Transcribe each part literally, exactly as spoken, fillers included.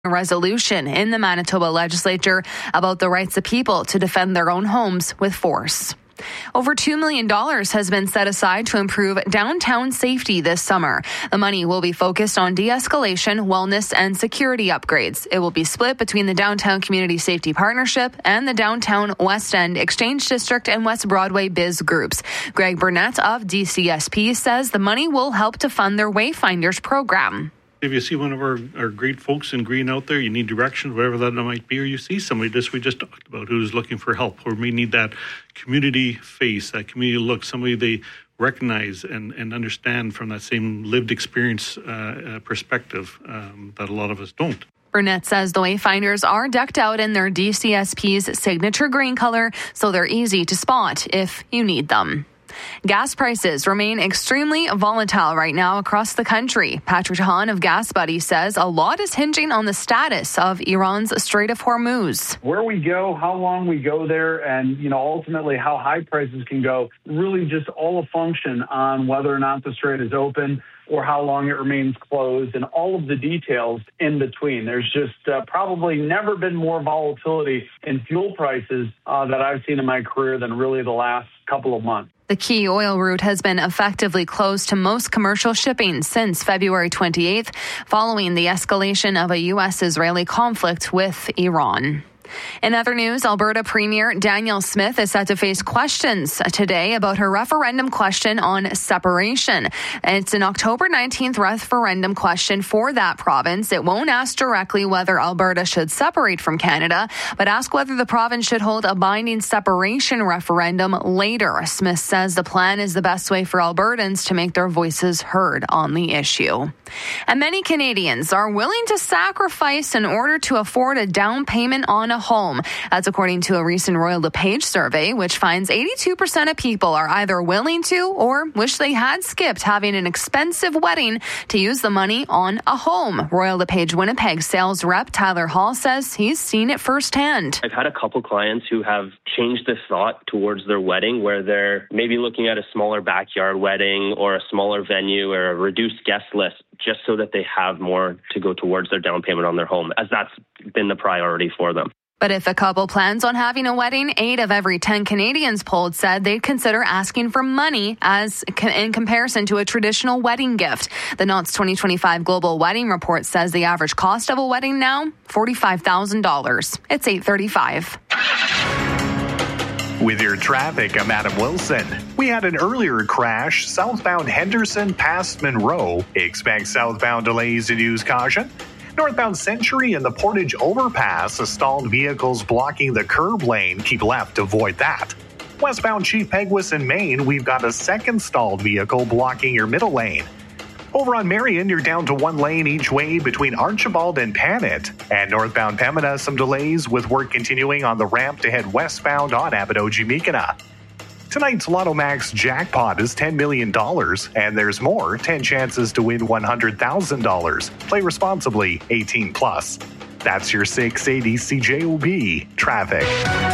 A resolution in the Manitoba legislature about the rights of people to defend their own homes with force. Over two million dollars has been set aside to improve downtown safety this summer. The money will be focused on de-escalation, wellness, and security upgrades. It will be split between the Downtown Community Safety Partnership and the Downtown West End Exchange District and West Broadway Biz groups. Greg Burnett of D C S P says the money will help to fund their Wayfinders program. If you see one of our, our great folks in green out there, you need direction, whatever that might be, or you see somebody, this we just talked about, who's looking for help, or may need that community face, that community look, somebody they recognize and, and understand from that same lived experience uh, uh, perspective um, that a lot of us don't. Burnett says the Wayfinders are decked out in their D C S P's signature green color, so they're easy to spot if you need them. Gas prices remain extremely volatile right now across the country. Patrick Hahn of Gas Buddy says a lot is hinging on the status of Iran's Strait of Hormuz. Where we go, how long we go there, and you know ultimately how high prices can go, really just all a function on whether or not the strait is open or how long it remains closed, and all of the details in between. There's just uh, probably never been more volatility in fuel prices uh, that I've seen in my career than really the last couple of months. The key oil route has been effectively closed to most commercial shipping since February twenty-eighth, following the escalation of a U S-Israeli conflict with Iran. In other news, Alberta Premier Danielle Smith is set to face questions today about her referendum question on separation. It's an October nineteenth referendum question for that province. It won't ask directly whether Alberta should separate from Canada, but ask whether the province should hold a binding separation referendum later. Smith says the plan is the best way for Albertans to make their voices heard on the issue. And many Canadians are willing to sacrifice in order to afford a down payment on a home. That's according to a recent Royal LePage survey, which finds eighty-two percent of people are either willing to or wish they had skipped having an expensive wedding to use the money on a home. Royal LePage Winnipeg sales rep Tyler Hall says he's seen it firsthand. I've had a couple clients who have changed the thought towards their wedding, where they're maybe looking at a smaller backyard wedding or a smaller venue or a reduced guest list, just so that they have more to go towards their down payment on their home, as that's been the priority for them. But if a couple plans on having a wedding, eight of every ten Canadians polled said they'd consider asking for money as in comparison to a traditional wedding gift. The Knott's twenty twenty-five Global Wedding Report says the average cost of a wedding now, forty-five thousand dollars. It's eight thirty-five. With your traffic, I'm Adam Wilson. We had an earlier crash southbound Henderson past Monroe. Expect southbound delays and use caution. Northbound Century and the Portage Overpass, a stalled vehicles blocking the curb lane. Keep left to avoid that. Westbound Chief Peguis in Maine, we've got a second stalled vehicle blocking your middle lane. Over on Marion, you're down to one lane each way between Archibald and Panet. And northbound Pembina, some delays with work continuing on the ramp to head westbound on Abbotsford-Meekina. Tonight's Lotto Max jackpot is ten million dollars, and there's more, ten chances to win one hundred thousand dollars. Play responsibly, eighteen plus. That's your six eighty C J O B traffic.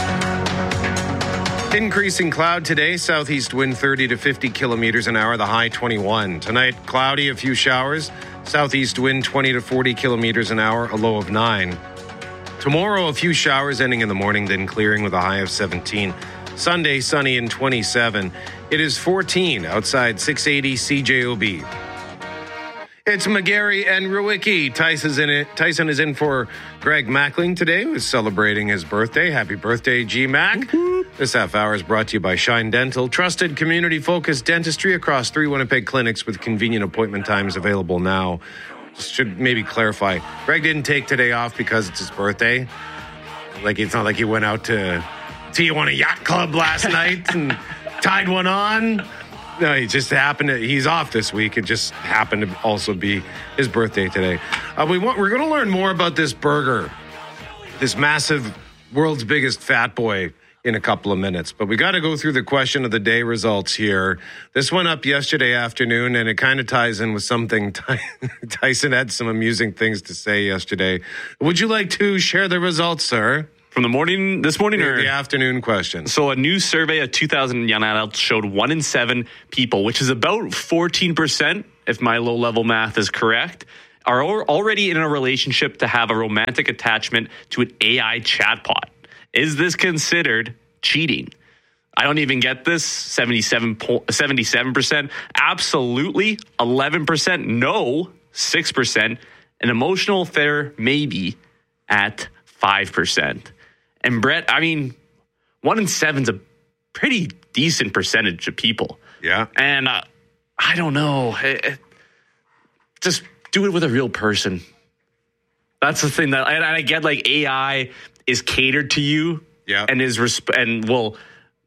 Increasing cloud today, southeast wind thirty to fifty kilometers an hour, the high twenty-one. Tonight, cloudy, a few showers, southeast wind twenty to forty kilometers an hour, a low of nine. Tomorrow, a few showers ending in the morning, then clearing with a high of seventeen. Sunday, sunny and twenty-seven. It is fourteen outside six eighty C J O B. It's McGarry and Rewicki. Tyson's in it. Tyson is in for Greg Mackling today, who's celebrating his birthday. Happy birthday, G Mac. Mm-hmm. This half hour is brought to you by Shine Dental. Trusted, community-focused dentistry across three Winnipeg clinics with convenient appointment times available now. Should maybe clarify. Greg didn't take today off because it's his birthday. Like, it's not like he went out to Tijuana Yacht Club last night and tied one on. No, he just happened to, he's off this week. It just happened to also be his birthday today. Uh, we want, we're going to learn more about this burger, this massive world's biggest fat boy, in a couple of minutes. But we got to go through the question of the day results here. This went up yesterday afternoon, and it kind of ties in with something Ty- Tyson had some amusing things to say yesterday. Would you like to share the results, sir? From the morning, this morning, the, or the afternoon question? So a new survey of two thousand young adults showed one in seven people, which is about fourteen percent, if my low-level math is correct, are al- already in a relationship to have a romantic attachment to an A I chatbot. Is this considered cheating? I don't even get this. seventy-seven, seventy-seven percent. Absolutely. eleven percent. No. six percent. An emotional affair, maybe, at five percent. And Brett, I mean, one in seven's a pretty decent percentage of people. Yeah. And uh, I don't know. It, it, just do it with a real person. That's the thing that, and I get like A I is catered to you. Yeah. And is resp- and will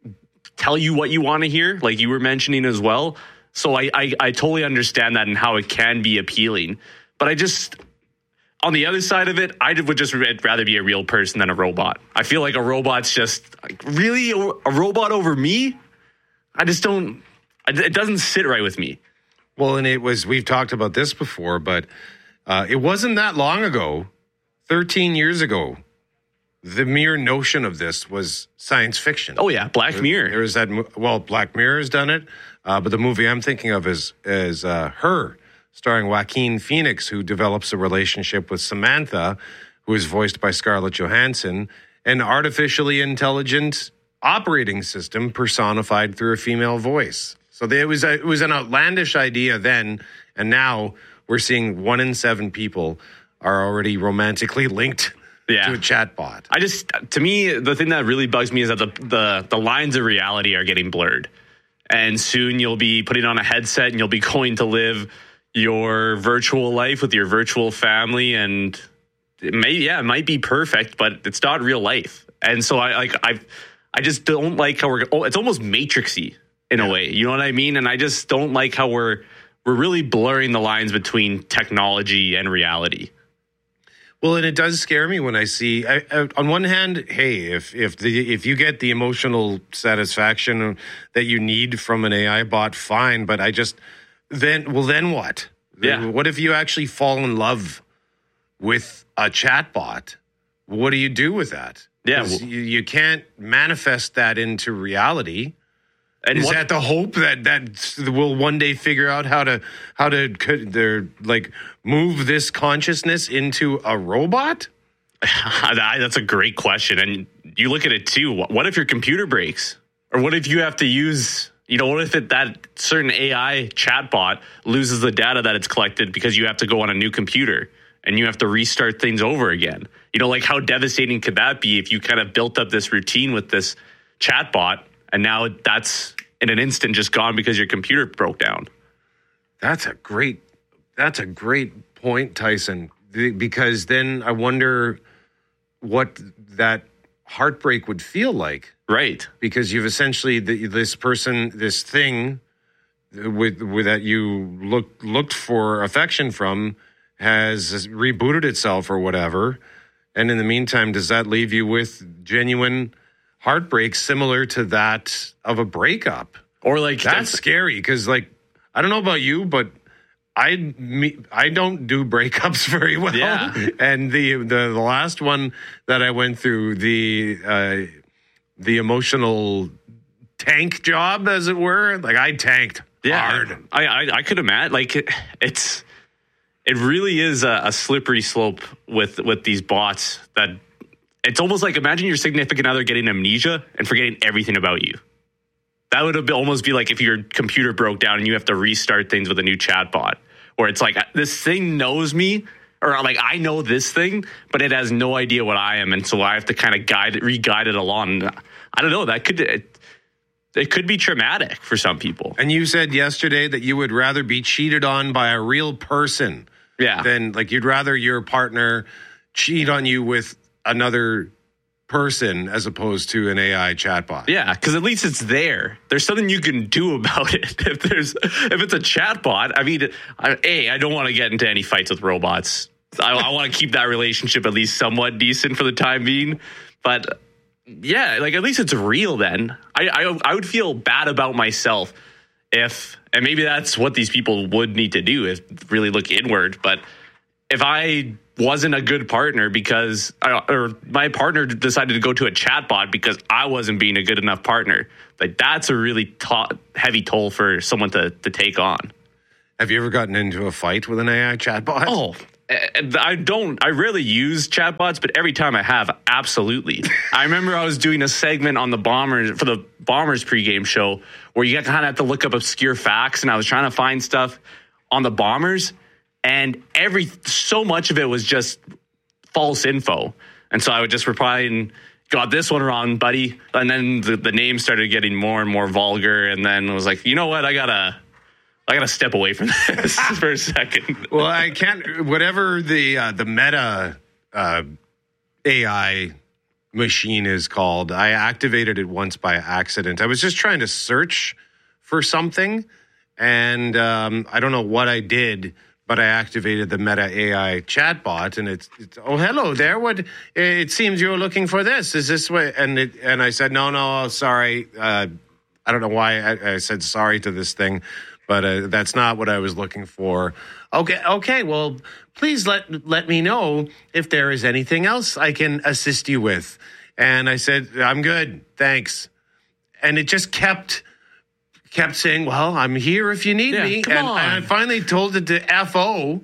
tell you what you want to hear, like you were mentioning as well. So I, I, I totally understand that and how it can be appealing. But I just, on the other side of it, I would just rather be a real person than a robot. I feel like a robot's just, like, really, a robot over me? I just don't, it doesn't sit right with me. Well, and it was, we've talked about this before, but uh, it wasn't that long ago, thirteen years ago, the mere notion of this was science fiction. Oh, yeah, Black there, Mirror. There was that, well, Black Mirror has done it, uh, but the movie I'm thinking of is, is uh, Her, starring Joaquin Phoenix, who develops a relationship with Samantha, who is voiced by Scarlett Johansson, an artificially intelligent operating system personified through a female voice. So there was a, it was an outlandish idea then, and now we're seeing one in seven people are already romantically linked yeah. to a chatbot. I just, to me, the thing that really bugs me is that the, the the lines of reality are getting blurred. And soon you'll be putting on a headset and you'll be going to live your virtual life with your virtual family, and it may, yeah, it might be perfect, but it's not real life. And so I like I I just don't like how we're oh, it's almost Matrixy in yeah. a way. You know what I mean? And I just don't like how we're we're really blurring the lines between technology and reality. Well, and it does scare me when I see. I, I, on one hand, hey, if if the if you get the emotional satisfaction that you need from an A I bot, fine. But I just then well, then what? Yeah. What if you actually fall in love with a chatbot? What do you do with that? Yeah, well, you, you can't manifest that into reality. And is what, that the hope that that we'll one day figure out how to how to could they're like move this consciousness into a robot? That's a great question, and you look at it too. What if your computer breaks, or what if you have to use? You know, what if it, that certain A I chatbot loses the data that it's collected because you have to go on a new computer and you have to restart things over again? You know, like how devastating could that be if you kind of built up this routine with this chatbot and now that's in an instant just gone because your computer broke down? That's a great, that's a great point, Tyson, because then I wonder what that heartbreak would feel like. Right. Because you've essentially, the, this person, this thing with, with that you look, looked for affection from has rebooted itself or whatever. And in the meantime, does that leave you with genuine heartbreak similar to that of a breakup? Or like that's scary because, like, I don't know about you, but I me, I don't do breakups very well. Yeah. And the, the the last one that I went through, the uh, the emotional tank job, as it were, like I tanked yeah, hard. I, I I could imagine. Like it, it's it really is a, a slippery slope with with these bots that. It's almost like, imagine your significant other getting amnesia and forgetting everything about you. That would almost be like if your computer broke down and you have to restart things with a new chatbot. Or it's like, this thing knows me, or like I know this thing, but it has no idea what I am. And so I have to kind of guide it, re-guide it along. I don't know, that could, it, it could be traumatic for some people. And you said yesterday that you would rather be cheated on by a real person. Yeah. Than like you'd rather your partner cheat on you with another person as opposed to an A I chatbot. Yeah, because at least it's there. There's something you can do about it. If there's, if it's a chatbot, I mean, I, A, I don't want to get into any fights with robots. I, I want to keep that relationship at least somewhat decent for the time being. But yeah, like at least it's real then. I, I, I would feel bad about myself if, and maybe that's what these people would need to do is really look inward. But if I wasn't a good partner because, or my partner decided to go to a chatbot because I wasn't being a good enough partner, like that's a really to- heavy toll for someone to, to take on. Have you ever gotten into a fight with an A I chatbot? Oh, I don't, I rarely use chatbots, but every time I have, absolutely. I remember I was doing a segment on the Bombers, for the Bombers pregame show, where you kind of have to look up obscure facts, and I was trying to find stuff on the Bombers, and every, so much of it was just false info. And so I would just reply and, got this one wrong, buddy. And then the, the name started getting more and more vulgar, and then I was like, you know what, I gotta... I got to step away from this for a second. Well, I can't, whatever the uh, the Meta uh, A I machine is called, I activated it once by accident. I was just trying to search for something, and um, I don't know what I did, but I activated the Meta A I chatbot, and it's, it's oh, hello there. What? It seems you're looking for this. Is this way? And it, and I said, no, no, sorry. Uh, I don't know why I, I said sorry to this thing. But uh, that's not what I was looking for. Okay, okay. Well, please let let me know if there is anything else I can assist you with. And I said, I'm good, thanks. And it just kept kept saying, well, I'm here if you need yeah, me. Come and, on. and I finally told it to F O.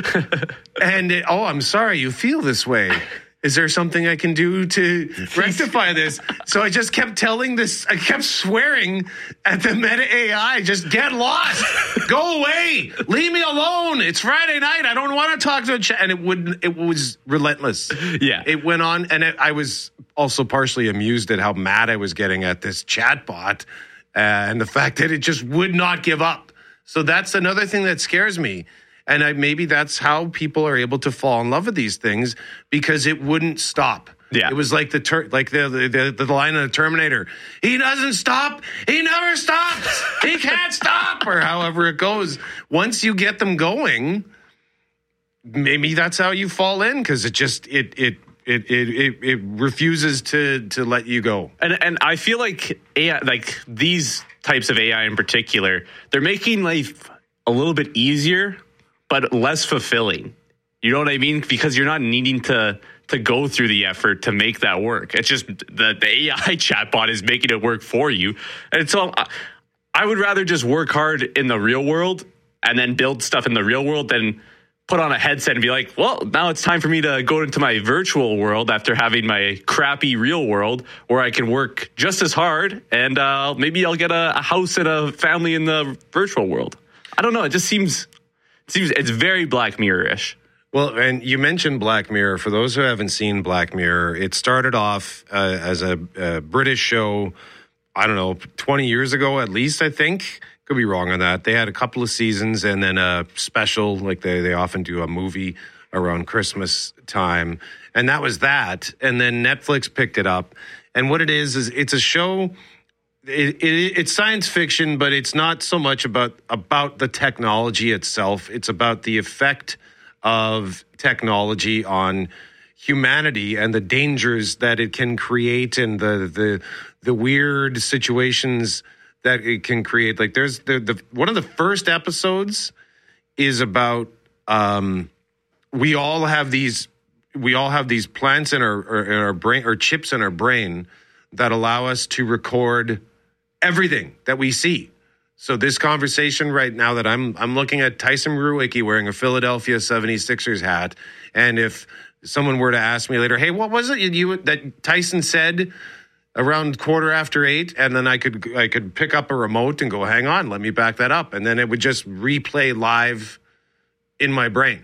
and it, oh, I'm sorry you feel this way. Is there something I can do to rectify this? So I just kept telling this, I kept swearing at the Meta A I, just get lost, go away, leave me alone. It's Friday night. I don't want to talk to a chat. And it would, it was relentless. Yeah. It went on. And it, I was also partially amused at how mad I was getting at this chatbot uh, and the fact that it just would not give up. So that's another thing that scares me. And I, maybe that's how people are able to fall in love with these things, because it wouldn't stop. Yeah. It was like the ter- like the, the the line of the Terminator. He doesn't stop. He never stops. He can't stop, or however it goes. Once you get them going, maybe that's how you fall in, because it just it it. It, it it it refuses to to let you go. And and I feel like A I, like these types of A I in particular, they're making life a little bit easier, but less fulfilling. You know what I mean? Because you're not needing to to go through the effort to make that work. It's just the, the A I chatbot is making it work for you. And so I would rather just work hard in the real world and then build stuff in the real world than put on a headset and be like, well, now it's time for me to go into my virtual world after having my crappy real world where I can work just as hard, and uh, maybe I'll get a, a house and a family in the virtual world. I don't know. It just seems... It seems it's very Black Mirror-ish. Well, and you mentioned Black Mirror. For those who haven't seen Black Mirror, it started off uh, as a, a British show, I don't know, twenty years ago at least, I think. Could be wrong on that. They had a couple of seasons and then a special, like they, they often do a movie around Christmas time. And that was that. And then Netflix picked it up. And what it is, is it's a show... It, it, it's science fiction, but it's not so much about about the technology itself. It's about the effect of technology on humanity and the dangers that it can create, and the the the weird situations that it can create. Like there's the, the one of the first episodes is about um, we all have these we all have these plants in our in our brain, or chips in our brain, that allow us to record everything that we see. So this conversation right now that I'm I'm looking at Tyson Ruwicki wearing a Philadelphia seventy-sixers hat, and if someone were to ask me later, hey, what was it you that Tyson said around quarter after eight, and then I could I could pick up a remote and go, hang on, let me back that up, and then it would just replay live in my brain,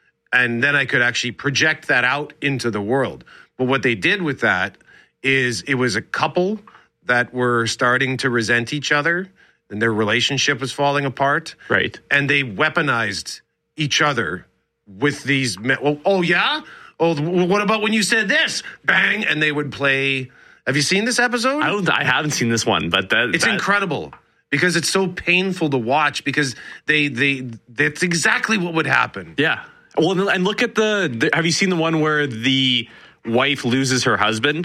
and then I could actually project that out into the world. But what they did with that is it was a couple that were starting to resent each other, and their relationship was falling apart. Right. And they weaponized each other with these, me- oh, oh, yeah? Oh, what about when you said this? Bang! And they would play. Have you seen this episode? I don't. I haven't seen this one, but that It's that, incredible, because it's so painful to watch, because they, they, that's exactly what would happen. Yeah. Well, and look at the, the have you seen the one where the wife loses her husband?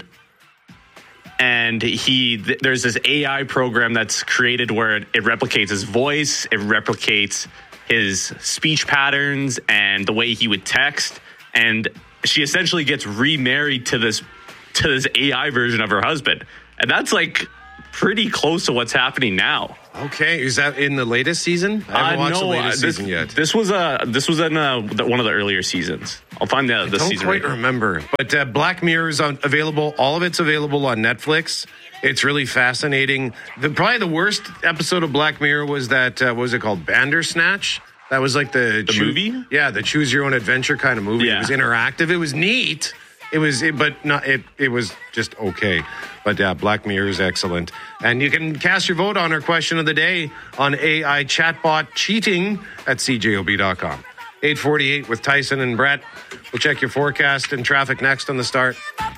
And he, th- there's this A I program that's created where it, it replicates his voice, it replicates his speech patterns and the way he would text. And she essentially gets remarried to this, to this A I version of her husband. And that's like pretty close to what's happening now. Okay, is that in the latest season? I haven't Uh, watched no, the latest uh, this, season yet. This was uh, this was in uh, the- one of the earlier seasons. I'll find the, the I don't season. quite right. remember. But uh, Black Mirror is on, available. All of it's available on Netflix. It's really fascinating. The, probably the worst episode of Black Mirror was that, uh, what was it called? Bandersnatch? That was like the... The movie? Yeah, the choose your own adventure kind of movie. Yeah. It was interactive. It was neat. It was, it, but not, it, it was just okay. But yeah, Black Mirror is excellent. And you can cast your vote on our question of the day on A I chatbot cheating at C J O B dot com. eight forty-eight with Tyson and Brett. We'll check your forecast and traffic next on The Start.